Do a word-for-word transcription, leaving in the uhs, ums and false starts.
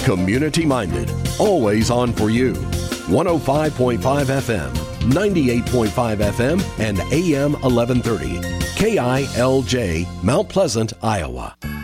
Community-minded, always on for you. one oh five point five F M, ninety-eight point five F M, and A M eleven thirty. K I L J, Mount Pleasant, Iowa.